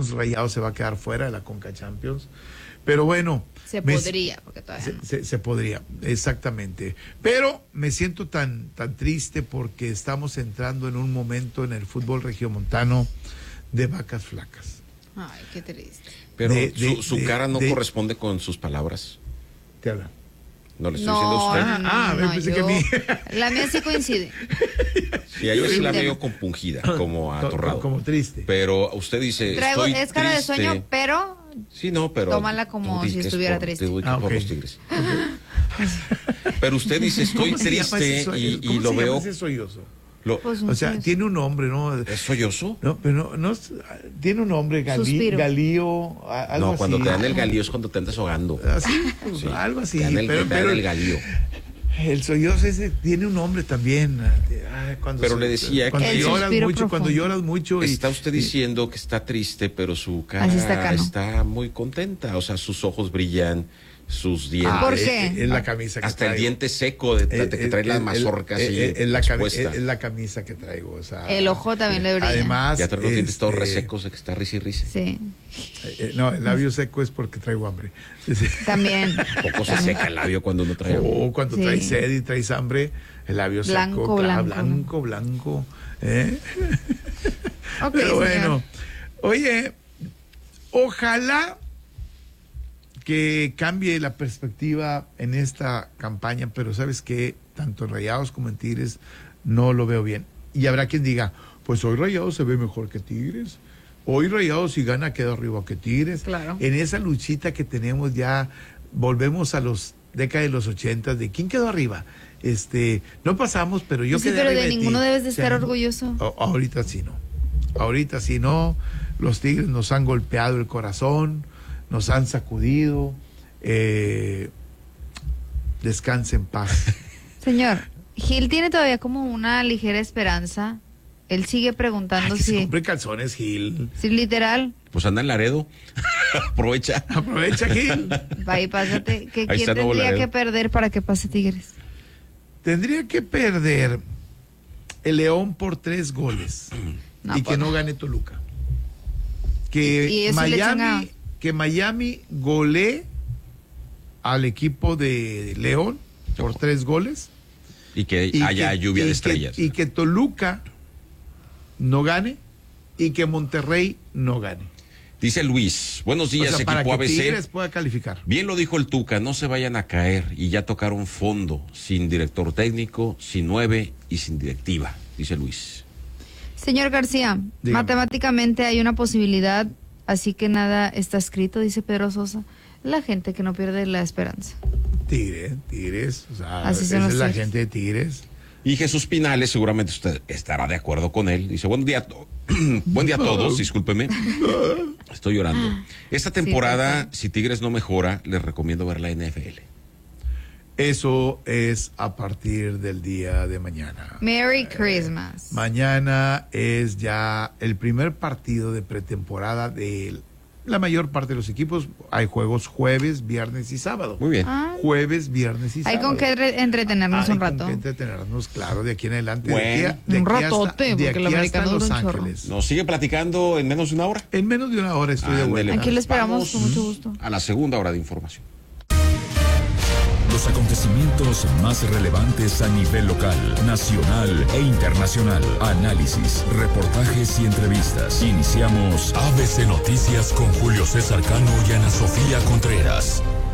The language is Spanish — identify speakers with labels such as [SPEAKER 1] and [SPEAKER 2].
[SPEAKER 1] menos Rayados se va a quedar fuera de la Conca Champions. Pero bueno.
[SPEAKER 2] Se podría, porque todavía no.
[SPEAKER 1] Se podría, exactamente. Pero me siento tan triste porque estamos entrando en un momento en el fútbol regiomontano de vacas flacas.
[SPEAKER 2] Ay, qué triste.
[SPEAKER 3] Pero su cara no corresponde con sus palabras.
[SPEAKER 1] Te hablan.
[SPEAKER 3] No le estoy diciendo a usted.
[SPEAKER 1] Pensé que a mí.
[SPEAKER 2] La mía sí coincide.
[SPEAKER 3] Sí, a ella sí la veo compungida, como atorrado.
[SPEAKER 1] Como triste.
[SPEAKER 3] Pero usted dice,
[SPEAKER 2] es cara de sueño, pero...
[SPEAKER 3] Sí, no, pero...
[SPEAKER 2] Tómala como si estuviera triste.
[SPEAKER 3] Por los Tigres. Pero usted dice, estoy triste y lo veo...
[SPEAKER 1] O sea, tiene un nombre, ¿no?
[SPEAKER 3] ¿Es sollozo?
[SPEAKER 1] No, pero no tiene un nombre, galío, algo
[SPEAKER 3] no, cuando
[SPEAKER 1] así.
[SPEAKER 3] te dan el galío es cuando te andas ahogando.
[SPEAKER 1] Así, pues, sí, algo así.
[SPEAKER 3] Te dan el galío.
[SPEAKER 1] El sollozo ese tiene un nombre también.
[SPEAKER 3] Pero le decía
[SPEAKER 1] cuando lloras mucho.
[SPEAKER 3] Está usted diciendo que está triste, pero su cara está muy contenta. O sea, sus ojos brillan, sus dientes.
[SPEAKER 2] ¿Por qué?
[SPEAKER 1] Es la camisa que
[SPEAKER 3] hasta
[SPEAKER 1] traigo.
[SPEAKER 3] El diente seco de que trae las mazorcas
[SPEAKER 1] es la camisa que traigo. O sea,
[SPEAKER 2] el ojo también le brilla.
[SPEAKER 1] Además,
[SPEAKER 3] ya trae los dientes todos resecos de que está risa y risa.
[SPEAKER 2] Sí.
[SPEAKER 1] No, el labio seco es porque traigo hambre.
[SPEAKER 2] También.
[SPEAKER 3] Poco se seca el labio cuando uno trae hambre.
[SPEAKER 1] Cuando traes sed y traes hambre, el labio seco. Blanco. Okay, pero bueno. Oye, ojalá que cambie la perspectiva en esta campaña, pero ¿sabes qué? Tanto en Rayados como en Tigres no lo veo bien. Y habrá quien diga, pues hoy Rayados se ve mejor que Tigres. Hoy Rayados si gana queda arriba que Tigres.
[SPEAKER 2] Claro.
[SPEAKER 1] En esa luchita que tenemos ya, volvemos a los décadas de los 80, de quién quedó arriba. No pasamos, pero yo quedé arriba.
[SPEAKER 2] Pero de ninguno debes de estar orgulloso.
[SPEAKER 1] Ahorita sí no. Los Tigres nos han golpeado el corazón, nos han sacudido. Descanse en paz.
[SPEAKER 2] Señor, Gil tiene todavía como una ligera esperanza. Él sigue preguntando
[SPEAKER 1] si... se compre calzones, Gil.
[SPEAKER 2] Sí, literal.
[SPEAKER 3] Pues anda en Laredo. Aprovecha,
[SPEAKER 1] Gil.
[SPEAKER 2] Va y pásate. ¿Quién tendría que perder para que pase Tigres?
[SPEAKER 1] Tendría que perder el León por 3 goles. Que no gane Toluca. Que Miami golee al equipo de León por 3 goles.
[SPEAKER 3] Y que haya lluvia de estrellas.
[SPEAKER 1] Y que Toluca no gane y que Monterrey no gane.
[SPEAKER 3] Dice Luis, buenos días, equipo
[SPEAKER 1] para que
[SPEAKER 3] ABC.
[SPEAKER 1] Tigres pueda calificar.
[SPEAKER 3] Bien lo dijo el Tuca, no se vayan a caer y ya tocaron fondo, sin director técnico, sin 9 y sin directiva, dice Luis.
[SPEAKER 2] Señor García, dígame. Matemáticamente hay una posibilidad, así que nada está escrito, dice Pedro Sosa. La gente que no pierde la esperanza.
[SPEAKER 1] Tigres, o sea,
[SPEAKER 2] así
[SPEAKER 1] esa es la gente de Tigres.
[SPEAKER 3] Y Jesús Pinales, seguramente usted estará de acuerdo con él. Dice, buen día a todos, discúlpeme. Estoy llorando. Esta temporada, si Tigres no mejora, les recomiendo ver la NFL.
[SPEAKER 1] Eso es a partir del día de mañana.
[SPEAKER 2] Merry Christmas.
[SPEAKER 1] Mañana es ya el primer partido de pretemporada de la mayor parte de los equipos. Hay juegos jueves, viernes y sábado.
[SPEAKER 3] Muy bien.
[SPEAKER 1] Jueves, viernes y sábado.
[SPEAKER 2] Hay con qué entretenernos un rato.
[SPEAKER 1] Hay con qué entretenernos, claro, de aquí en adelante.
[SPEAKER 3] Bueno,
[SPEAKER 2] un ratote, porque el americano
[SPEAKER 1] Los
[SPEAKER 2] dura un chorro.
[SPEAKER 1] Ángeles.
[SPEAKER 3] ¿Nos sigue platicando en menos de una hora?
[SPEAKER 1] En menos de una hora estoy de vuelta.
[SPEAKER 2] Aquí lo esperamos con mucho gusto.
[SPEAKER 3] A la segunda hora de información.
[SPEAKER 4] Los acontecimientos más relevantes a nivel local, nacional e internacional. Análisis, reportajes y entrevistas. Iniciamos ABC Noticias con Julio César Cano y Ana Sofía Contreras.